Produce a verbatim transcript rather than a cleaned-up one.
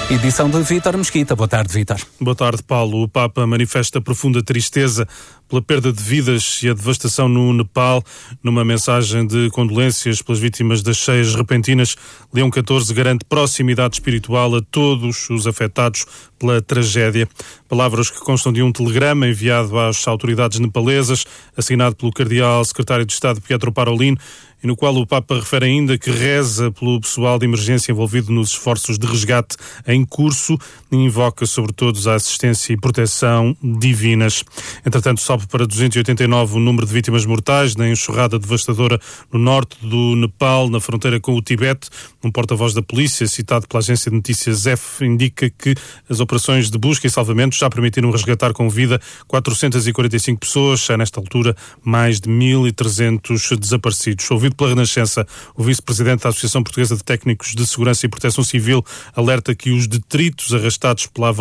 Edição de Vítor Mesquita. Boa tarde, Vítor. Boa tarde, Paulo. O Papa manifesta profunda tristeza pela perda de vidas e a devastação no Nepal. Numa mensagem de condolências pelas vítimas das cheias repentinas, Leão catorze garante proximidade espiritual a todos os afetados pela tragédia. Palavras que constam de um telegrama enviado às autoridades nepalesas, assinado pelo cardeal secretário de Estado Pietro Parolin, e no qual o Papa refere ainda que reza pelo pessoal de emergência envolvido nos esforços de resgate em curso e invoca sobre todos a assistência e proteção divinas. Entretanto, sobe para duzentos e oitenta e nove o número de vítimas mortais na enxurrada devastadora no norte do Nepal, na fronteira com o Tibete. Um porta-voz da polícia, citado pela agência de notícias F, indica que as operações de busca e salvamento já permitiram resgatar com vida quatrocentas e quarenta e cinco pessoas, a nesta altura mais de mil e trezentos desaparecidos. Ouvido pela Renascença, o vice-presidente da Associação Portuguesa de Técnicos de Segurança e Proteção Civil alerta que os detritos arrastados pela